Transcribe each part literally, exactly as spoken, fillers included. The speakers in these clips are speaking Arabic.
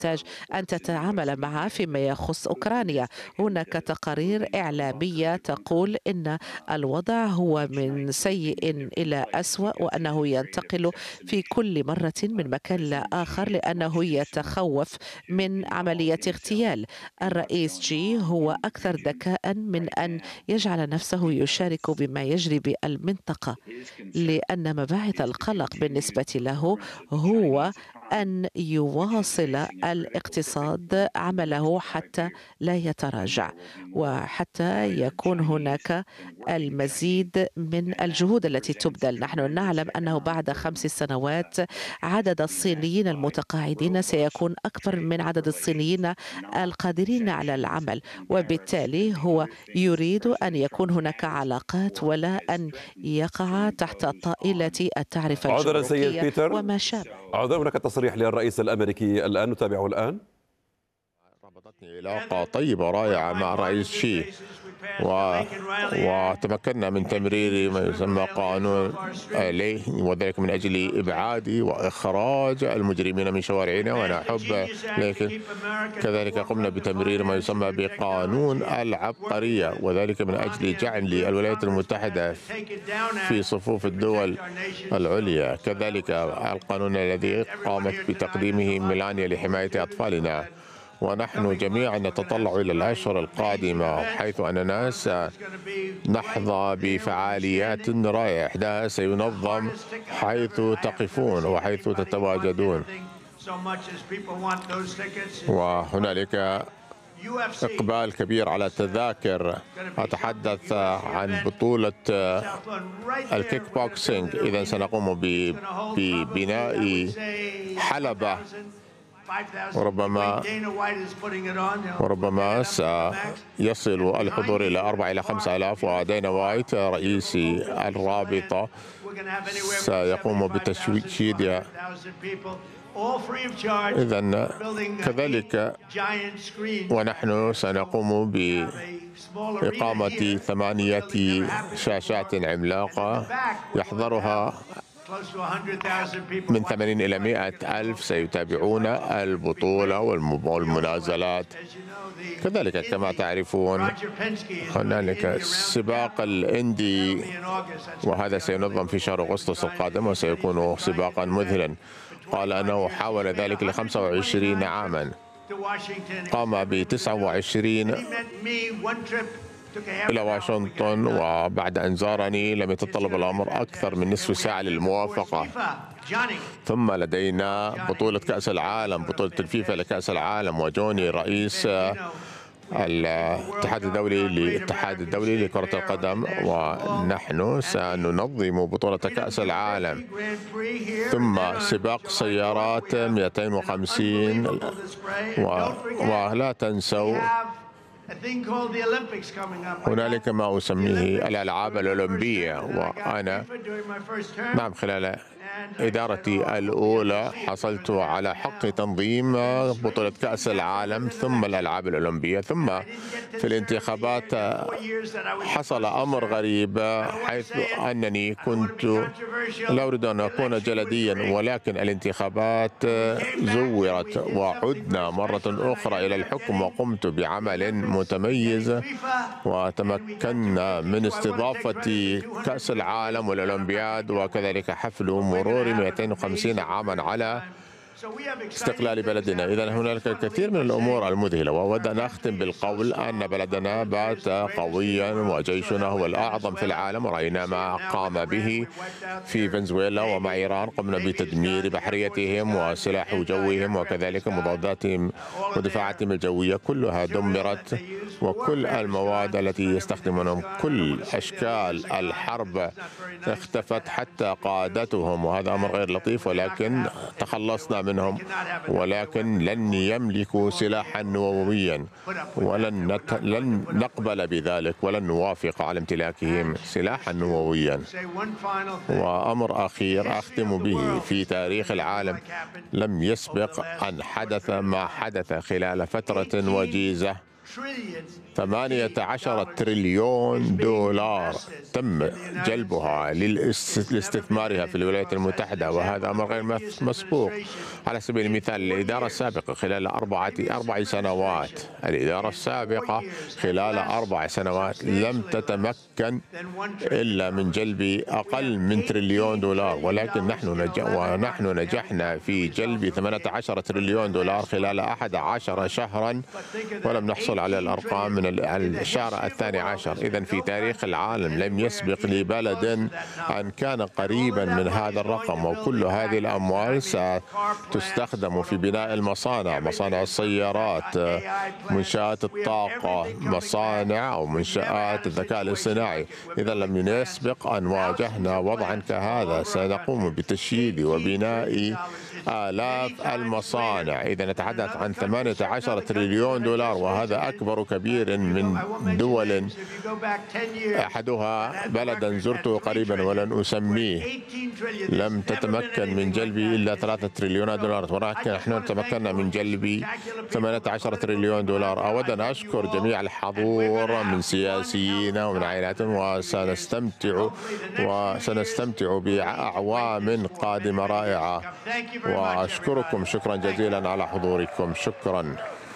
تحتاج أن تتعامل معها فيما يخص أوكرانيا. هناك تقارير إعلامية تقول إن الوضع هو من سيء إلى أسوأ، وأنه ينتقل في كل مرة من مكان إلى آخر لأنه يتخوف من عملية اغتيال. الرئيس جي هو أكثر ذكاء من أن يجعل نفسه يشارك بما يجري بالمنطقة، لأن مباعث القلق بالنسبة له هو أن يواصل الاقتصاد عمله حتى لا يتراجع، وحتى يكون هناك المزيد من الجهود التي تبذل. نحن نعلم أنه بعد خمس سنوات عدد الصينيين المتقاعدين سيكون أكبر من عدد الصينيين القادرين على العمل، وبالتالي هو يريد أن يكون هناك علاقات ولا أن يقع تحت طائلة التعرفة عذرا سيد الجمركية بيتر، وما شابه. عذرا. هناك تصريح للرئيس الأمريكي الآن نتابعه الآن. ربطتني علاقة طيبة ورائعة مع الرئيس شي، و... وتمكنا من تمرير ما يسمى قانون ليه، وذلك من أجل إبعاد وإخراج المجرمين من شوارعنا، وأنا أحب لكن كذلك قمنا بتمرير ما يسمى بقانون العبقرية، وذلك من أجل جعل الولايات المتحدة في صفوف الدول العليا. كذلك القانون الذي قامت بتقديمه ميلانيا لحماية أطفالنا، ونحن جميعا نتطلع إلى الأشهر القادمة حيث أننا سنحظى بفعاليات رائعة. إحداها سينظم حيث تقفون وحيث تتواجدون، وهنالك إقبال كبير على التذاكر. أتحدث عن بطولة الكيك بوكسينج. إذا سنقوم ببناء حلبة، وربما وربما سيصل الحضور إلى أربعة إلى خمسة آلاف، ودينا وايت رئيس الرابطة سيقوم بتشييدها. إذن كذلك ونحن سنقوم بإقامة ثمانية شاشات عملاقة يحضرها من ثمانين إلى مئة ألف سيتابعون البطولة والمنازلات. كذلك كما تعرفون هنالك سباق الإندي، وهذا سينظم في شهر أغسطس القادم وسيكون سباقا مذهلا. قال أنه حاول ذلك لخمسة وعشرين عاما، قام بتسعة وعشرين إلى واشنطن، وبعد أن زارني لم يتطلب الأمر أكثر من نصف ساعة للموافقة. ثم لدينا بطولة كأس العالم، بطولة الفيفا لكأس العالم، وجوني رئيس الاتحاد الدولي للاتحاد الدولي لكرة القدم، ونحن سننظم بطولة كأس العالم. ثم سباق سيارات مئتين وخمسين، و... ولا تنسوا هنالك ما أسميه الألعاب الأولمبية، وأنا نعم خلال إدارتي الأولى حصلت على حق تنظيم بطولة كأس العالم ثم الألعاب الأولمبية. ثم في الانتخابات حصل أمر غريب، حيث أنني كنت لا أريد أن أكون جلديا، ولكن الانتخابات زورت وعدنا مرة أخرى إلى الحكم، وقمت بعمل متميز وتمكنا من استضافة كأس العالم والأولمبياد، وكذلك حفل مرور مئتين وخمسين عاما على استقلال بلدنا. إذا هنالك الكثير من الأمور المذهلة، وأود أن أختم بالقول أن بلدنا بات قويا وجيشنا هو الأعظم في العالم، ورأينا ما قام به في فنزويلا ومع إيران. قمنا بتدمير بحريتهم وسلاح جوهم، وكذلك مضاداتهم ودفاعاتهم الجوية كلها دمرت، وكل المواد التي يستخدمونهم، كل أشكال الحرب اختفت حتى قادتهم، وهذا أمر غير لطيف، ولكن تخلصنا منهم. ولكن لن يملكوا سلاحا نوويا، ولن نت... لن نقبل بذلك، ولن نوافق على امتلاكهم سلاحا نوويا. وأمر أخير أختم به: في تاريخ العالم لم يسبق أن حدث ما حدث خلال فترة وجيزة ثمانية عشر تريليون دولار تم جلبها لاستثمارها في الولايات المتحدة، وهذا أمر غير مسبوق. على سبيل المثال الإدارة السابقة خلال أربعة أربع سنوات الإدارة السابقة خلال أربع سنوات لم تتمكن إلا من جلب أقل من تريليون دولار، ولكن نحن نجح ونحن نجحنا في جلب ثمانية عشر تريليون دولار خلال أحد عشر شهرا، ولم نحصل على الأرقام من الشهر الثاني عشر. إذن في تاريخ العالم لم يسبق لبلد أن كان قريبا من هذا الرقم، وكل هذه الأموال ستستخدم في بناء المصانع، مصانع السيارات، منشآت الطاقة، مصانع أو منشآت الذكاء الاصطناعي. إذا لم يسبق أن واجهنا وضعا كهذا. سنقوم بتشييد وبناء آلاف المصانع. إذا نتحدث عن ثمانية عشر تريليون دولار، وهذا أكبر كبير من دول، أحدها بلدا زرته قريبا ولن أسميه لم تتمكن من جلب إلا ثلاثة تريليون دولار، ولكن نحن تمكنا من جلب ثمانية عشر تريليون دولار. أود أن أشكر جميع الحضور من سياسيين ومن عائلاتهم، وسنستمتع وسنستمتع بأعوام قادمة رائعة، وأشكركم شكرا جزيلا على حضوركم. شكرا.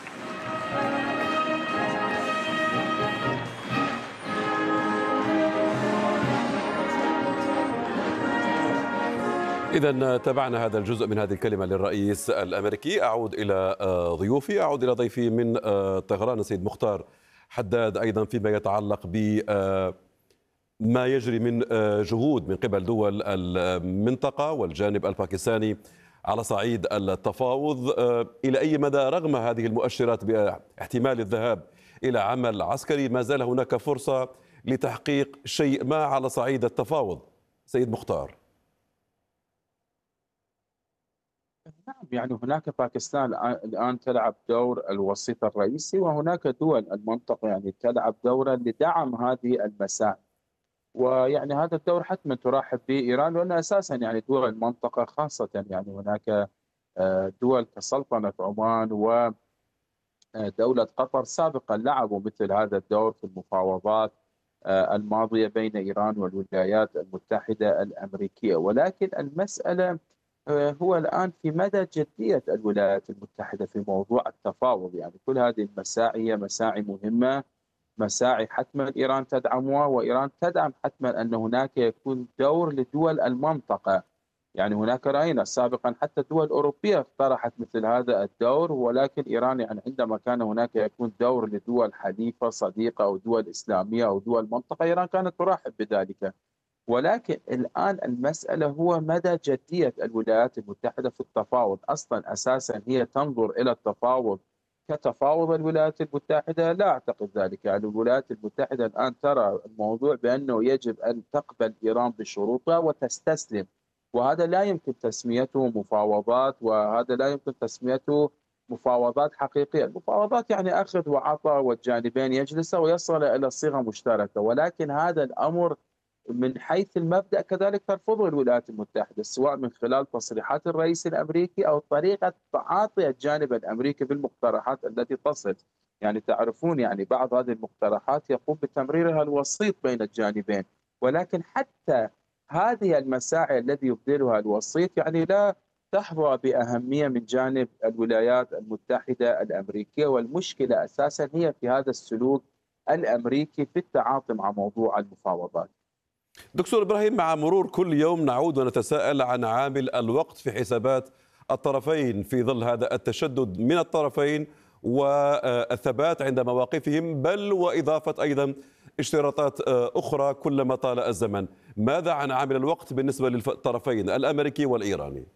إذا تابعنا هذا الجزء من هذه الكلمة للرئيس الأمريكي. أعود إلى ضيوفي، أعود إلى ضيفي من طهران السيد مختار حداد، أيضا فيما يتعلق بما يجري من جهود من قبل دول المنطقة والجانب الباكستاني على صعيد التفاوض. إلى أي مدى رغم هذه المؤشرات باحتمال الذهاب إلى عمل عسكري ما زال هناك فرصة لتحقيق شيء ما على صعيد التفاوض؟ سيد مختار. نعم، يعني هناك باكستان الآن تلعب دور الوسيط الرئيسي، وهناك دول المنطقة يعني تلعب دورا لدعم هذه المساعي، ويعني هذا الدور حتما ترحب به إيران، لأن أساسا يعني دول المنطقة خاصة يعني هناك دول كسلطنة عمان ودولة قطر سابقا لعبوا مثل هذا الدور في المفاوضات الماضية بين إيران والولايات المتحدة الأمريكية. ولكن المسألة هو الآن في مدى جدية الولايات المتحدة في موضوع التفاوض. يعني كل هذه المساعي هي مساعي مهمة، مساعي حتما إيران تدعمها، وإيران تدعم حتما أن هناك يكون دور لدول المنطقة. يعني هناك رأينا سابقا حتى الدول الأوروبية اقترحت مثل هذا الدور، ولكن إيران يعني عندما كان هناك يكون دور لدول حليفة صديقة أو دول إسلامية أو دول منطقة، إيران كانت ترحب بذلك. ولكن الآن المسألة هو مدى جدية الولايات المتحدة في التفاوض. أصلا أساسا هي تنظر إلى التفاوض كتفاوض الولايات المتحدة؟ لا أعتقد ذلك. يعني الولايات المتحدة الآن ترى الموضوع بأنه يجب أن تقبل إيران بشروطها وتستسلم، وهذا لا يمكن تسميته مفاوضات، وهذا لا يمكن تسميته مفاوضات حقيقية. المفاوضات يعني أخذ وعطاء، والجانبين يجلسا ويصل إلى صيغة مشتركة، ولكن هذا الأمر من حيث المبدأ كذلك ترفضه الولايات المتحدة، سواء من خلال تصريحات الرئيس الأمريكي أو طريقة تعاطي الجانب الأمريكي بالمقترحات التي تصل. يعني تعرفون يعني بعض هذه المقترحات يقوم بتمريرها الوسيط بين الجانبين، ولكن حتى هذه المساعي الذي يبذلها الوسيط يعني لا تحظى بأهمية من جانب الولايات المتحدة الأمريكية. والمشكلة أساسا هي في هذا السلوك الأمريكي في التعاطي مع موضوع المفاوضات. دكتور إبراهيم، مع مرور كل يوم نعود ونتساءل عن عامل الوقت في حسابات الطرفين في ظل هذا التشدد من الطرفين والثبات عند مواقفهم، بل وإضافة أيضا اشتراطات أخرى كلما طال الزمن. ماذا عن عامل الوقت بالنسبة للطرفين الأمريكي والإيراني؟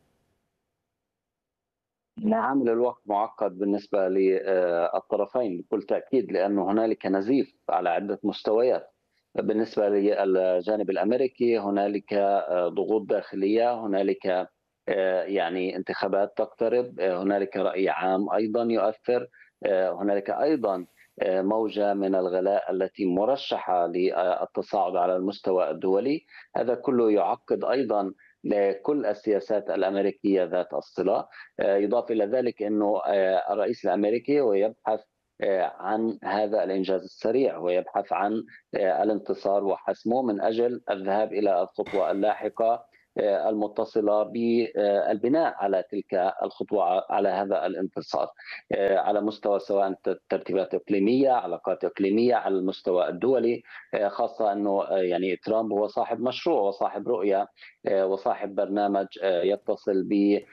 عامل الوقت معقد بالنسبة للطرفين بكل تأكيد، لأنه هنالك نزيف على عدة مستويات. بالنسبة للجانب الأمريكي هنالك ضغوط داخلية، هنالك يعني انتخابات تقترب، هنالك رأي عام أيضا يؤثر، هنالك أيضا موجة من الغلاء التي مرشحة للتصاعد على المستوى الدولي. هذا كله يعقد أيضا لكل السياسات الأمريكية ذات الصلة. يضاف إلى ذلك أنه الرئيس الأمريكي ويبحث عن هذا الإنجاز السريع، ويبحث عن الانتصار وحسمه من أجل الذهاب إلى الخطوة اللاحقة المتصلة بالبناء على تلك الخطوة، على هذا الانتصار على مستوى سواء ترتيبات إقليمية، علاقات إقليمية، على المستوى الدولي، خاصة أنه يعني ترامب هو صاحب مشروع وصاحب رؤية وصاحب برنامج يتصل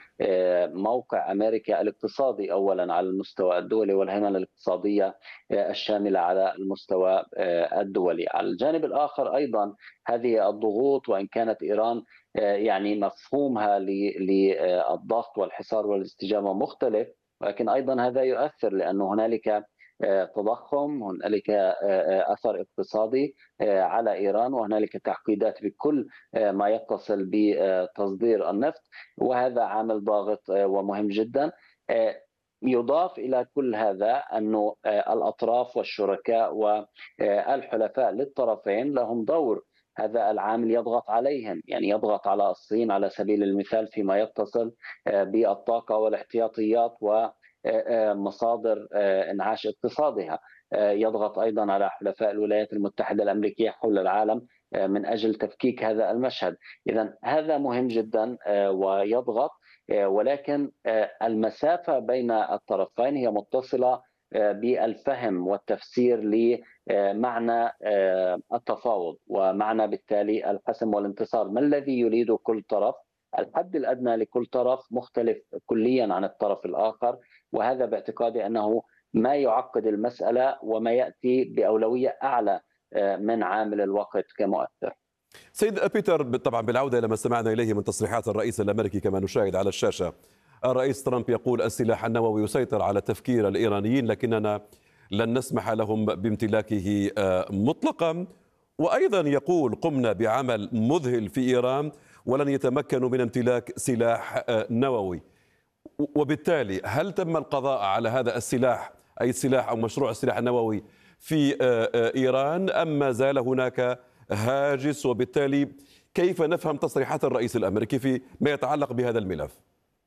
بموقع أمريكا الاقتصادي أولا على المستوى الدولي والهيمنة الاقتصادية الشاملة على المستوى الدولي. على الجانب الآخر أيضا هذه الضغوط، وإن كانت إيران يعني مفهومها للضغط والحصار والاستجابة مختلف، ولكن أيضا هذا يؤثر لأن هنالك تضخم، هنالك أثر اقتصادي على إيران، وهنالك تعقيدات بكل ما يتصل بتصدير النفط، وهذا عامل ضاغط ومهم جدا. يضاف إلى كل هذا أن الأطراف والشركاء والحلفاء للطرفين لهم دور هذا العامل يضغط عليهم، يعني يضغط على الصين على سبيل المثال فيما يتصل بالطاقة والاحتياطيات ومصادر انعاش اقتصادها، يضغط أيضا على حلفاء الولايات المتحدة الأمريكية حول العالم من أجل تفكيك هذا المشهد. إذن هذا مهم جدا ويضغط، ولكن المسافة بين الطرفين هي متصلة بالفهم والتفسير لمعنى التفاوض ومعنى بالتالي الحسم والانتصار. ما الذي يريد كل طرف؟ الحد الأدنى لكل طرف مختلف كليا عن الطرف الآخر، وهذا باعتقادي أنه ما يعقد المسألة وما يأتي بأولوية أعلى من عامل الوقت كمؤثر. سيد بيتر، طبعا بالعودة إلى ما استمعنا إليه من تصريحات الرئيس الأمريكي كما نشاهد على الشاشة، الرئيس ترامب يقول السلاح النووي يسيطر على تفكير الإيرانيين لكننا لن نسمح لهم بامتلاكه مطلقا، وأيضا يقول قمنا بعمل مذهل في إيران ولن يتمكنوا من امتلاك سلاح نووي. وبالتالي هل تم القضاء على هذا السلاح، أي السلاح أو مشروع السلاح النووي في إيران، أم ما زال هناك هاجس؟ وبالتالي كيف نفهم تصريحات الرئيس الأمريكي في ما يتعلق بهذا الملف؟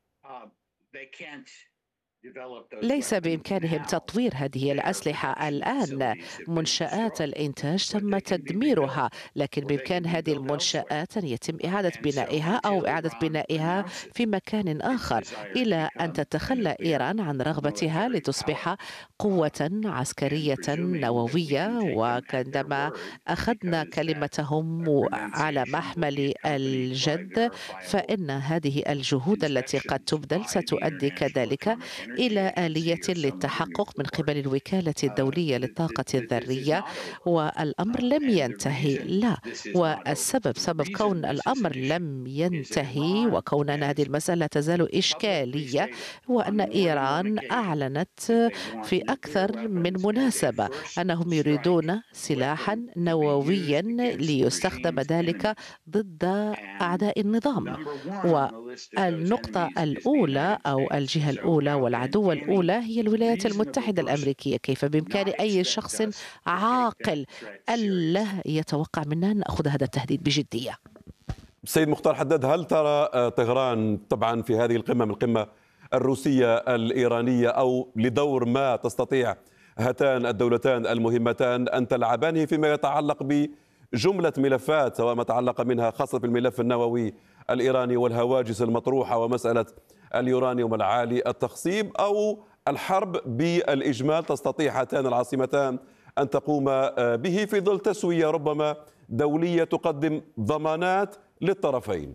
ليس بإمكانهم تطوير هذه الأسلحة الآن. منشآت الإنتاج تم تدميرها، لكن بإمكان هذه المنشآت أن يتم إعادة بنائها أو إعادة بنائها في مكان آخر، إلى أن تتخلى إيران عن رغبتها لتصبح قوة عسكرية نووية. وعندما أخذنا كلمتهم على محمل الجد، فإن هذه الجهود التي قد تبذل ستؤدي كذلك إلى آلية للتحقق من قبل الوكالة الدولية للطاقة الذرية، والأمر لم ينتهي. لا، والسبب سبب كون الأمر لم ينتهي وكون أن هذه المسألة تزال إشكالية هو أن إيران أعلنت في أكثر من مناسبة أنهم يريدون سلاحا نوويا ليستخدم ذلك ضد أعداء النظام. والنقطة الأولى أو الجهة الأولى والعدوة الأولى هي الولايات المتحدة الأمريكية. كيف بإمكان أي شخص عاقل ألا يتوقع منا أن نأخذ هذا التهديد بجدية؟ سيد مختار حداد، هل ترى طهران طبعا في هذه القمة من القمة الروسية الإيرانية أو لدور ما تستطيع هاتان الدولتان المهمتان أن تلعبانه فيما يتعلق بجملة ملفات، سواء ما تعلق منها خاصة بالملف النووي الإيراني والهواجس المطروحة ومسألة اليورانيوم العالي التخصيب، أو الحرب بالإجمال تستطيع هاتان العاصمتان أن تقوم به في ظل تسوية ربما دولية تقدم ضمانات للطرفين؟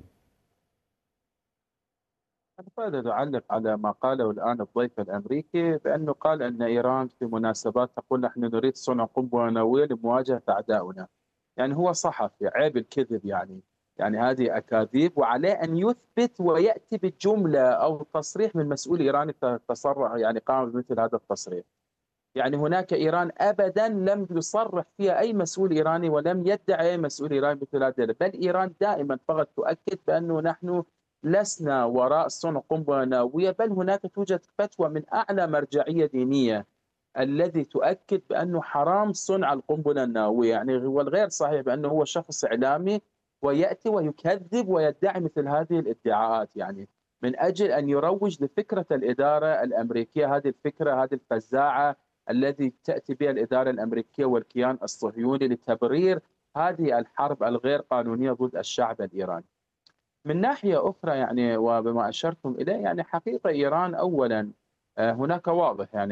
أنا أعلق على ما قاله الآن الضيف الأمريكي، بأنه قال أن إيران في مناسبات تقول نحن نريد صنع قنبلة نووية لمواجهة أعدائنا. يعني هو صحفي، عيب الكذب يعني يعني هذه أكاذيب، وعليه أن يثبت ويأتي بالجملة أو تصريح من مسؤول إيراني تصرح يعني قام بمثل هذا التصريح. يعني هناك إيران أبدا لم يصرح فيها أي مسؤول إيراني ولم يدعي أي مسؤول إيراني مثل هذا، بل إيران دائما فقط تؤكد بأنه نحن لسنا وراء صنع قنبلة نووية، بل هناك توجد فتوى من أعلى مرجعية دينية الذي تؤكد بأنه حرام صنع القنبلة النووية. يعني هو الغير صحيح بأنه هو شخص إعلامي ويأتي ويكذب ويدعي مثل هذه الادعاءات، يعني من أجل أن يروج لفكرة الإدارة الأمريكية، هذه الفكرة هذه الفزاعة الذي تأتي به الإدارة الأمريكية والكيان الصهيوني لتبرير هذه الحرب الغير قانونية ضد الشعب الإيراني. من ناحية أخرى يعني وبما أشرتم إليه يعني حقيقة إيران أولا هناك واضح يعني